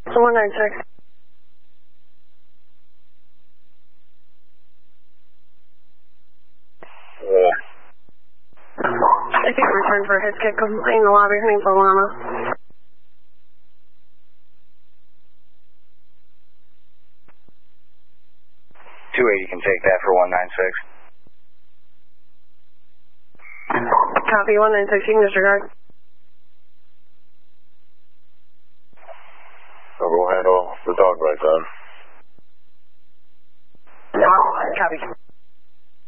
196. Yeah. I can't return for a hit kick complaint in the lobby. Her name's Alana. 280 can take that for 196. Copy, 196, you can disregard. So go handle the dog right then.